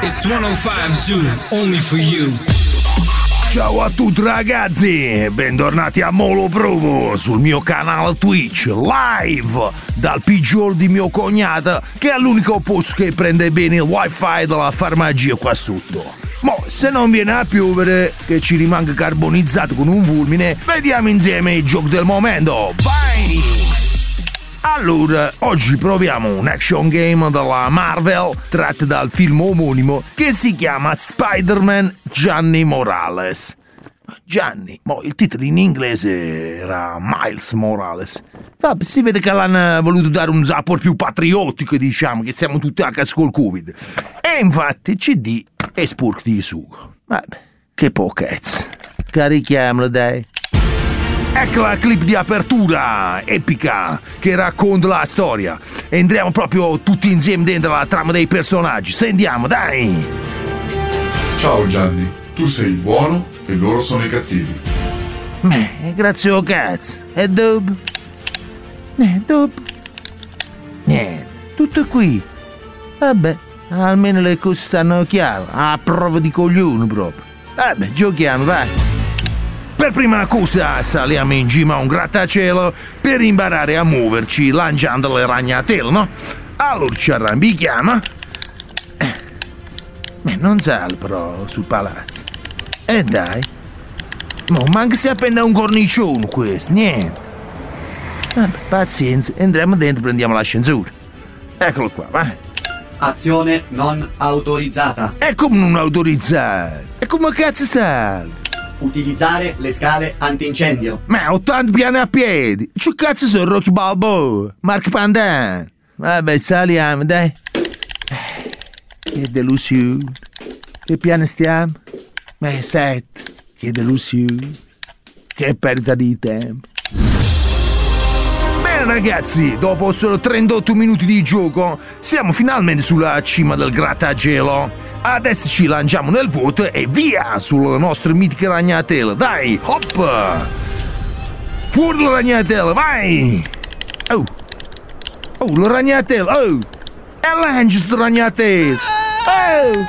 It's 105 Zoo, only for you. Ciao a tutti ragazzi, bentornati a Molo Provo sul mio canale Twitch, live dal pigiolo di mio cognato, che è l'unico posto che prende bene il wifi della farmacia qua sotto. Mo, se non viene a piovere, che ci rimanga carbonizzato con un fulmine, vediamo insieme il gioco del momento. Vai! Allora, oggi proviamo un action game della Marvel tratto dal film omonimo che si chiama Spider-Man Gianni Morales. Gianni, il titolo in inglese era Miles Morales. Vabbè, si vede che l'hanno voluto dare un sapore più patriottico, diciamo, che siamo tutti a casa col Covid. E infatti CD è sporco di sugo. Vabbè, che pochezza. Carichiamolo, dai. Ecco la clip di apertura epica che racconta la storia. Entriamo proprio tutti insieme dentro la trama dei personaggi. Sentiamo, dai! Ciao Gianni, tu sei il buono e loro sono i cattivi. Grazie o cazzo. E dopo? Dopo? Niente, tutto qui. Vabbè, almeno le cose stanno chiare. A prova di coglione proprio. Vabbè, giochiamo, vai. Per prima cosa saliamo in cima a un grattacielo per imparare a muoverci lanciando le ragnatele, no? Allora ci arrampichiamo. Non sale però sul palazzo. E dai. Manca si appenda un cornicione questo, niente. Vabbè, pazienza, entriamo dentro e prendiamo l'ascensore. Eccolo qua, vai. Azione non autorizzata. E come non autorizzata? E come cazzo sale? Utilizzare le scale antincendio. 80 piani a piedi. Che cazzo sono Rocky Balboa? Mark Pandan. Vabbè, saliamo, dai. Che delusione. Che piano stiamo? 7. Che delusione. Che perdita di tempo. Bene ragazzi, dopo solo 38 minuti di gioco, siamo finalmente sulla cima del grattacielo. Adesso ci lanciamo nel vuoto e via sulle nostre mitiche ragnatele. Dai, hop! Fuori la ragnatela, vai! Oh, la ragnatela, oh! E lancia sto ragnatela! Oh!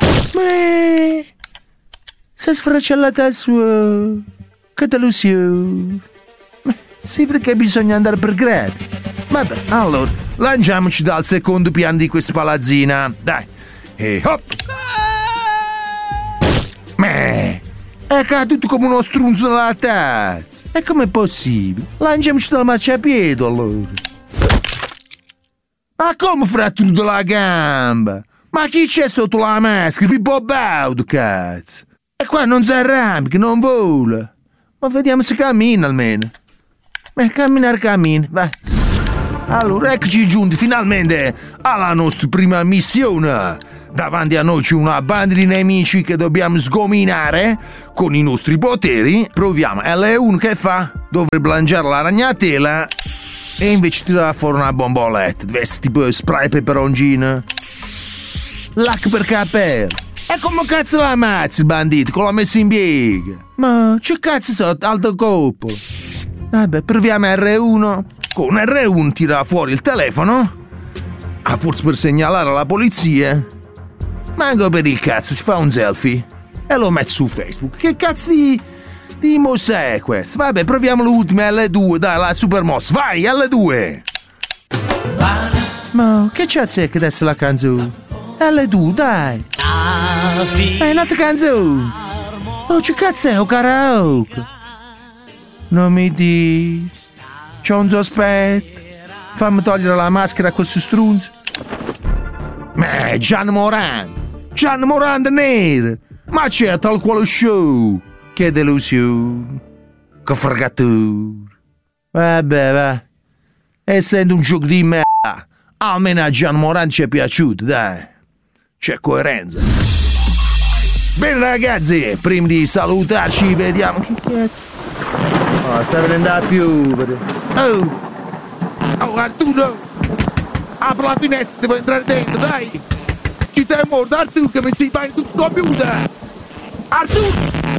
Si è sfracellata al suo... Che delusione! Sì, perché bisogna andare per gradi. Vabbè, allora, lanciamoci dal secondo piano di questa palazzina. Dai! E hop! È caduto come uno strunzo nella tazza. E com'è possibile? Lanciamoci dal marciapiede allora. Ma come fratturato la gamba? Ma chi c'è sotto la maschera? Pippo Baudo, cazzo! E qua non si arrampica, non vola. Ma vediamo se cammina almeno. Cammina, vai. Allora, eccoci giunti finalmente alla nostra prima missione. Davanti a noi c'è una banda di nemici che dobbiamo sgominare con i nostri poteri. Proviamo. L1 che fa? Dovrebbe lanciare la ragnatela e invece tirare fuori una bomboletta. Deve essere tipo spray peperoncino. Lac per capello. E come cazzo la ammazzi, bandito? Con la messa in piega? Ma che cazzo sono alto colpo? Vabbè, proviamo R1. Con R1 tira fuori il telefono. A forse per segnalare alla polizia. Manco per il cazzo, si fa un selfie e lo mette su Facebook. Che cazzo di mossa è questo? Vabbè, proviamo l'ultima L2, dai, la super mossa. Vai, L2! Ma che cazzo è che adesso la canzone? L2, dai! È un'altra canzone! Oh, che cazzo è? Un karaoke! Non mi dici... C'ho un sospetto. Fammi togliere la maschera a questo strunzo. Gian Morand nero. Ma c'è tal quale show. Che delusione. Che fregatura. Vabbè, va. Essendo un gioco di merda, almeno a Gian Morand ci è piaciuto, dai. C'è coerenza. Bene ragazzi, prima di salutarci vediamo. Che cazzo? Sta venendo a piovere. Oh Arturo! Apri la finestra, devo entrare dentro, dai! Ci stai morto, Arturo, che mi stai fare tutto il computer! Arturo!